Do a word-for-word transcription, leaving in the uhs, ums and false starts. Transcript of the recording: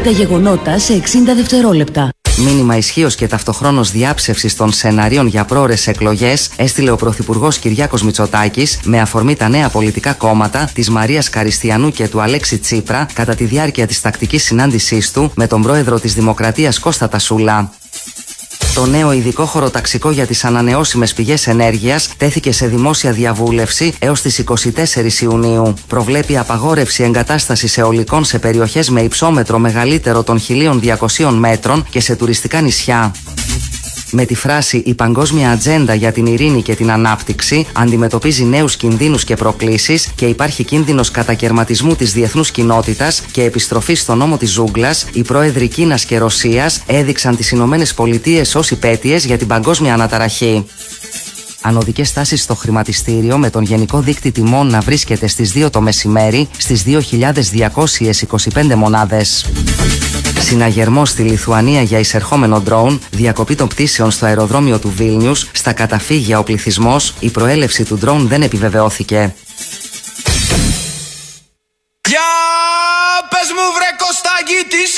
Τα γεγονότα σε εξήντα δευτερόλεπτα. Μήνυμα ισχύως και ταυτοχρόνως διάψευσης των σεναρίων για πρόορες εκλογές έστειλε ο Πρωθυπουργός Κυριάκος Μητσοτάκης με αφορμή τα νέα πολιτικά κόμματα της Μαρίας Καριστιανού και του Αλέξη Τσίπρα κατά τη διάρκεια της τακτικής συνάντησής του με τον πρόεδρο της Δημοκρατίας Κώστα Τασούλα. Το νέο ειδικό χωροταξικό για τις ανανεώσιμες πηγές ενέργειας τέθηκε σε δημόσια διαβούλευση έως τις εικοστή τέταρτη Ιουνίου. Προβλέπει απαγόρευση εγκατάστασης αιωλικών σε περιοχές με υψόμετρο μεγαλύτερο των χίλια διακοσίων μέτρων και σε τουριστικά νησιά. Με τη φράση «Η παγκόσμια ατζέντα για την ειρήνη και την ανάπτυξη αντιμετωπίζει νέους κινδύνους και προκλήσεις και υπάρχει κίνδυνος κατακαιρματισμού της διεθνούς κοινότητας και επιστροφής στον νόμο της ζούγκλας», οι πρόεδροι Κίνας και Ρωσίας έδειξαν τις Ηνωμένες Πολιτείες ως υπέτειες για την παγκόσμια αναταραχή. Ανωδικές τάσεις στο χρηματιστήριο με τον γενικό δείκτη τιμών να βρίσκεται στις δύο το μεσημέρι στις δύο χιλιάδες διακόσιες είκοσι πέντε μονάδες. Συναγερμός στη Λιθουανία για εισερχόμενο ντρόουν, διακοπή των πτήσεων στο αεροδρόμιο του Βίλνιους, στα καταφύγια ο πληθυσμός, η προέλευση του ντρόουν δεν επιβεβαιώθηκε.